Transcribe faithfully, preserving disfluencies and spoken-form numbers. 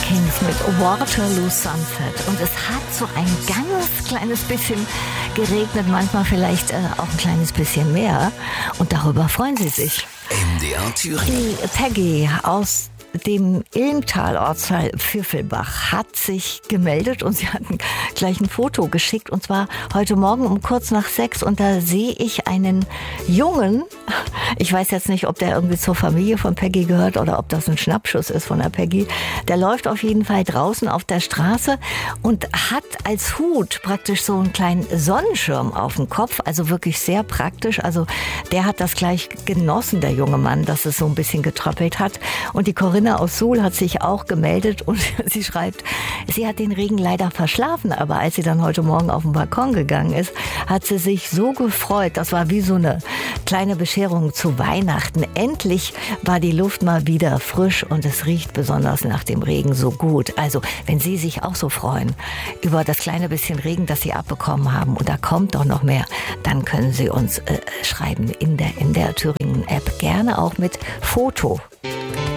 Kings mit Waterloo Sunset. Und es hat so ein ganz kleines bisschen geregnet, manchmal vielleicht äh, auch ein kleines bisschen mehr. Und darüber freuen sie sich. M D R Thüringen. Die Peggy aus dem Ilmtal-Ortsteil Pfiffelbach hat sich gemeldet und sie hat gleich ein Foto geschickt, und zwar heute Morgen um kurz nach sechs, und da sehe ich einen Jungen, ich weiß jetzt nicht, ob der irgendwie zur Familie von Peggy gehört oder ob das ein Schnappschuss ist von der Peggy, der läuft auf jeden Fall draußen auf der Straße und hat als Hut praktisch so einen kleinen Sonnenschirm auf dem Kopf, also wirklich sehr praktisch, also der hat das gleich genossen, der junge Mann, dass es so ein bisschen getröppelt hat. Und die Corinna aus Suhl hat sich auch gemeldet und sie schreibt, sie hat den Regen leider verschlafen, aber als sie dann heute Morgen auf den Balkon gegangen ist, hat sie sich so gefreut. Das war wie so eine kleine Bescherung zu Weihnachten. Endlich war die Luft mal wieder frisch und es riecht besonders nach dem Regen so gut. Also, wenn Sie sich auch so freuen über das kleine bisschen Regen, das Sie abbekommen haben, und da kommt doch noch mehr, dann können Sie uns äh, schreiben in der, in der Thüringen-App, gerne auch mit Foto.